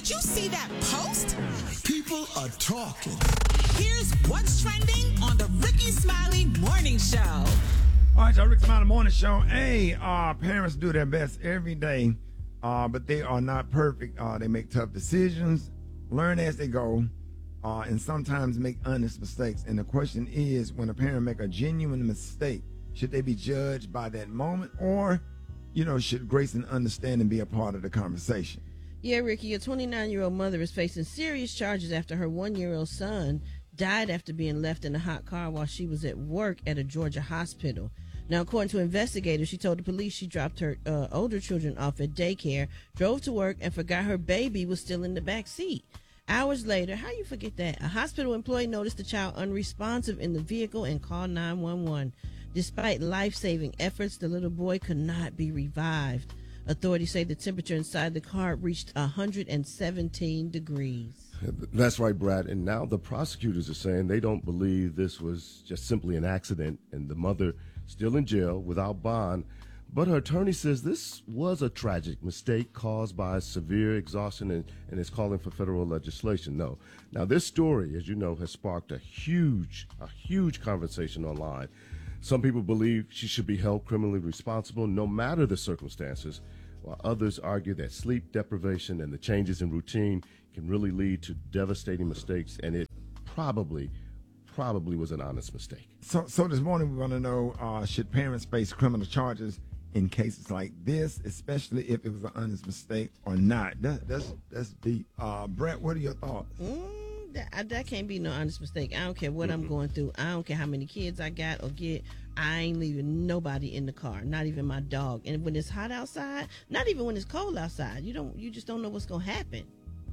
Did you see that post? People are talking. Here's what's trending on the Ricky Smiley Morning Show. All right, y'all, Ricky Smiley Morning Show. Hey, parents do their best every day, but they are not perfect. They make tough decisions, learn as they go, and sometimes make honest mistakes. And the question is, when a parent make a genuine mistake, should they be judged by that moment, or, should grace and understanding be a part of the conversation? Yeah, Ricky, a 29-year-old mother is facing serious charges after her 1-year-old son died after being left in a hot car while she was at work at a Georgia hospital. Now, according to investigators, she told the police she dropped her older children off at daycare, drove to work, and forgot her baby was still in the back seat. Hours later, how you forget that? A hospital employee noticed the child unresponsive in the vehicle and called 911. Despite life-saving efforts, the little boy could not be revived. Authorities say the temperature inside the car reached 117 degrees. That's right, Brad. And now the prosecutors are saying they don't believe this was just simply an accident, and the mother still in jail without bond. But her attorney says this was a tragic mistake caused by severe exhaustion and is calling for federal legislation. No. Now, this story, as you know, has sparked a huge conversation online. Some people believe she should be held criminally responsible no matter the circumstances, while others argue that sleep deprivation and the changes in routine can really lead to devastating mistakes, and it probably was an honest mistake. So this morning we want to know, should parents face criminal charges in cases like this, especially if it was an honest mistake or not? That's deep. Brett, what are your thoughts? That can't be no honest mistake. I don't care what I'm going through. I don't care how many kids I got or get. I ain't leaving nobody in the car, not even my dog. And when it's hot outside, not even when it's cold outside, you just don't know what's gonna happen.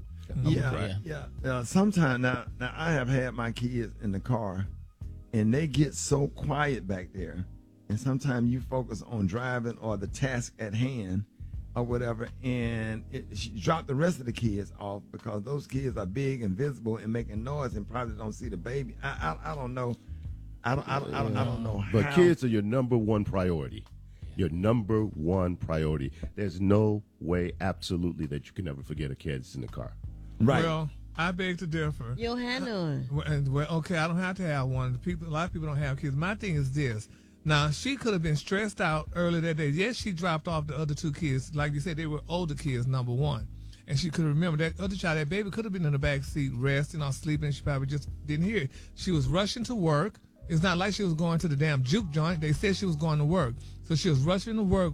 Yeah. Sometimes now I have had my kids in the car, and they get so quiet back there, and sometimes you focus on driving or the task at hand or whatever, and she dropped the rest of the kids off because those kids are big and visible and making noise and probably don't see the baby. I don't know. I don't know how. But kids are your number one priority. Your number one priority. There's no way, absolutely, that you can ever forget a kid's in the car. Right. Well, I beg to differ. You don't have none. Well, okay, I don't have to have one. A lot of people don't have kids. My thing is this. Now, she could have been stressed out earlier that day. Yes, she dropped off the other two kids. Like you said, they were older kids, number one. And she could remember that other child, that baby could have been in the back seat resting or sleeping. She probably just didn't hear it. She was rushing to work. It's not like she was going to the damn juke joint. They said she was going to work. So she was rushing to work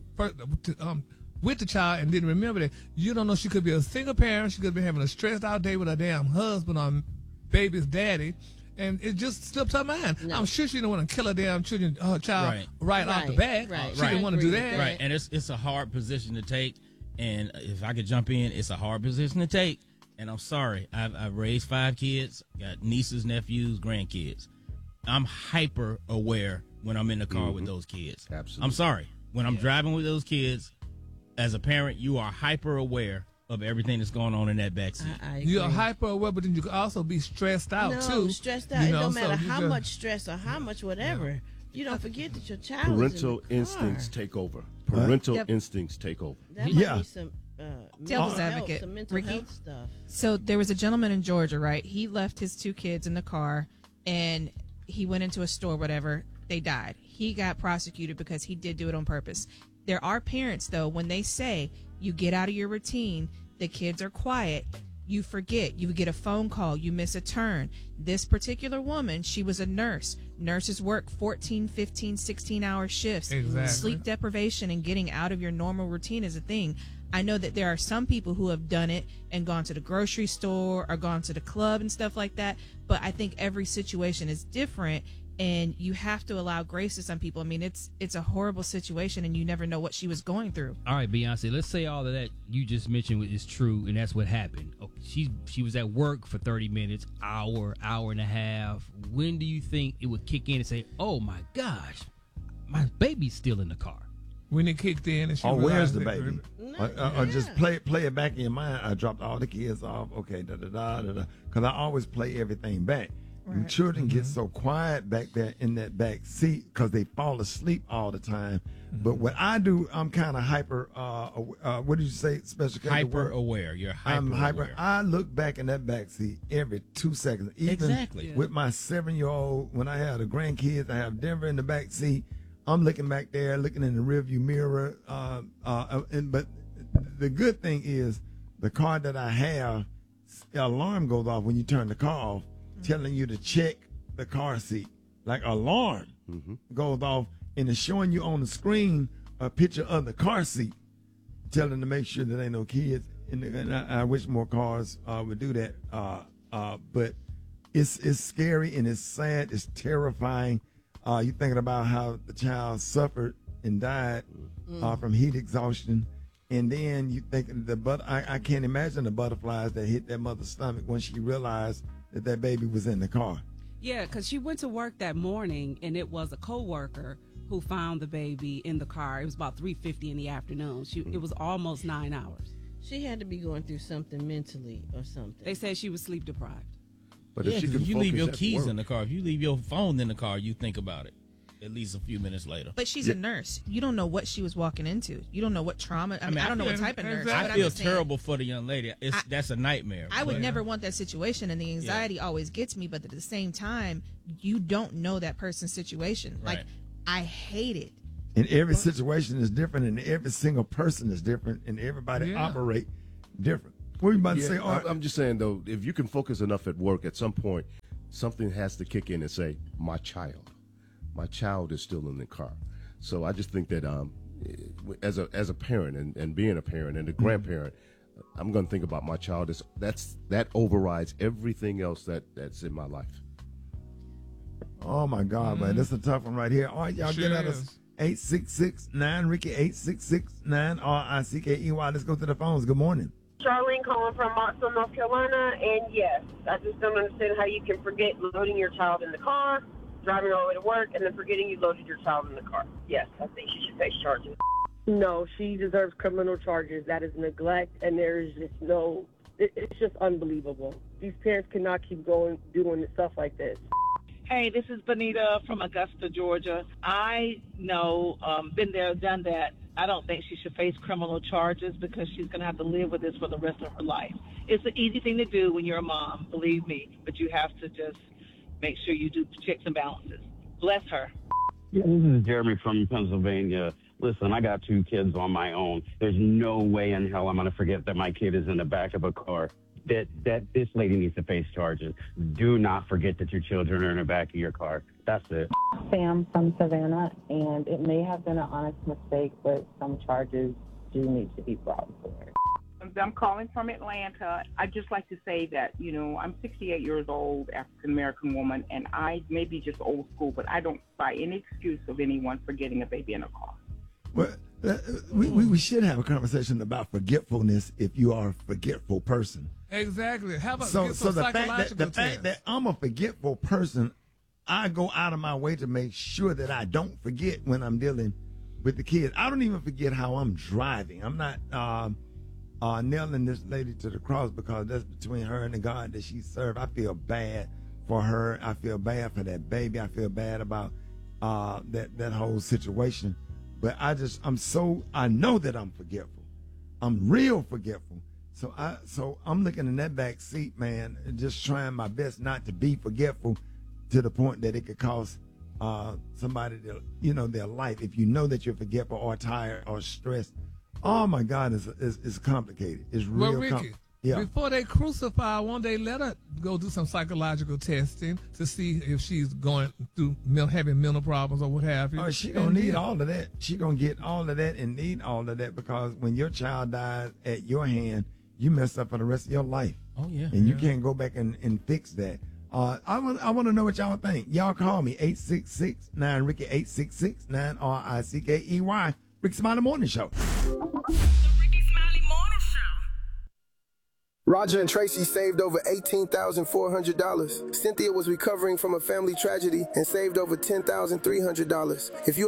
with the child and didn't remember that. You don't know, she could be a single parent. She could have been having a stressed out day with her damn husband or baby's daddy. And it just slipped her mind. No. I'm sure she didn't want to kill her damn child right off the bat. Right. She didn't want to do that. Right, and it's a hard position to take. And if I could jump in, it's a hard position to take. And I'm sorry. I've raised 5 kids, got nieces, nephews, grandkids. I'm hyper aware when I'm in the car with those kids. Absolutely. I'm sorry. When I'm driving with those kids, as a parent, you are hyper aware of everything that's going on in that backseat. You're hyper aware, but then you could also be stressed out too. Stressed out. It don't matter how much stress or how much whatever. Yeah. You don't forget that your child parental instincts take over. Parental instincts take over. That might be some devil's advocate. Some mental health stuff. So there was a gentleman in Georgia, right? He left his 2 kids in the car, and he went into a store, whatever. They died. He got prosecuted because he did do it on purpose. There are parents, though, when they say you get out of your routine, the kids are quiet, you forget, you get a phone call, you miss a turn. This particular woman, she was a nurse. Nurses work 14, 15, 16-hour shifts. Exactly. Sleep deprivation and getting out of your normal routine is a thing. I know that there are some people who have done it and gone to the grocery store or gone to the club and stuff like that, but I think every situation is different, and you have to allow grace to some people. I mean, it's a horrible situation, and you never know what she was going through. All right, Beyonce, let's say all of that you just mentioned is true, and that's what happened. Okay, she was at work for 30 minutes, hour and a half. When do you think it would kick in and say, oh, my gosh, my baby's still in the car? When it kicked in and she where's the baby? Or just play it back in your mind. I dropped all the kids off. Okay, because I always play everything back. And children get so quiet back there in that back seat because they fall asleep all the time. But what I do, I'm kind of hyper. What did you say? Special K, the Hyper word? aware. You're I'm hyper hyper. aware. I look back in that back seat every 2 seconds. Even Exactly. with my 7-year-old, when I have the grandkids, I have Denver in the back seat. I'm looking back there, looking in the rearview mirror. But the good thing is, the car that I have, the alarm goes off when you turn the car off, telling you to check the car seat. Like alarm goes off, and it's showing you on the screen a picture of the car seat, telling to make sure that ain't no kids. And I wish more cars would do that. But it's scary and it's sad. It's terrifying. You thinking about how the child suffered and died from heat exhaustion. And then you think I can't imagine the butterflies that hit that mother's stomach when she realized that baby was in the car. Yeah, because she went to work that morning, and it was a coworker who found the baby in the car. It was about 3:50 in the afternoon. It was almost 9 hours. She had to be going through something mentally or something. They said she was sleep deprived. But Yeah, if she 'cause can if you leave focus your at keys work- in the car, if you leave your phone in the car, you think about it at least a few minutes later. But she's a nurse. You don't know what she was walking into. You don't know what trauma. I mean, I don't know what type of nurse. I but I'm feel just saying, terrible for the young lady. That's a nightmare. I would never want that situation, and the anxiety always gets me. But at the same time, you don't know that person's situation. Right. Like, I hate it. And every situation is different, and every single person is different, and everybody operate different. What are you about to say? I'm just saying, though, if you can focus enough at work, at some point, something has to kick in and say, my child is still in the car. So I just think that as a parent and being a parent and a grandparent, I'm going to think about my child. That overrides everything else that's in my life. Oh, my God, man. This is a tough one right here. All right, y'all get at us. 866-9-RICKY, 866-9-RICKEY. Let's go to the phones. Good morning. Charlene calling from Martinsville, North Carolina, and yes, I just don't understand how you can forget loading your child in the car, driving all the way to work, and then forgetting you loaded your child in the car. Yes, I think she should face charges. No, she deserves criminal charges. That is neglect, and there is just no, it's just unbelievable. These parents cannot keep doing stuff like this. Hey, this is Benita from Augusta, Georgia. I know, been there, done that. I don't think she should face criminal charges because she's going to have to live with this for the rest of her life. It's an easy thing to do when you're a mom, believe me, but you have to just make sure you do checks and balances. Bless her. Yeah, this is Jeremy from Pennsylvania. Listen, I got 2 kids on my own. There's no way in hell I'm going to forget that my kid is in the back of a car. That this lady needs to face charges. Do not forget that your children are in the back of your car. That's it. Sam from Savannah, and it may have been an honest mistake, but some charges do need to be brought forward. I'm calling from Atlanta. I'd just like to say that, I'm 68 years old, African-American woman, and I may be just old school, but I don't buy any excuse of anyone for getting a baby in a car. Well, we should have a conversation about forgetfulness if you are a forgetful person. Exactly. How about So get some the psychological fact that I'm a forgetful person, I go out of my way to make sure that I don't forget when I'm dealing with the kids. I don't even forget how I'm driving. I'm not nailing this lady to the cross because that's between her and the God that she served. I feel bad for her. I feel bad for that baby. I feel bad about that whole situation. But I know that I'm forgetful. I'm real forgetful. So I'm looking in that back seat, man, and just trying my best not to be forgetful to the point that it could cost somebody their life. If you know that you're forgetful or tired or stressed, oh my God, it's complicated. It's real Well, Ricky, before they crucify her, one day let her go do some psychological testing to see if she's going through having mental problems or what have you. Oh, she gonna need all of that. She gonna get all of that and need all of that because when your child dies at your hand, you mess up for the rest of your life. Oh yeah, and you can't go back and fix that. I want to know what y'all think. Y'all call me 866-9-RICKY, 866-9-RICKEY. Ricky Smiley Morning Show. Roger and Tracy saved over $18,400. Cynthia was recovering from a family tragedy and saved over $10,300. If you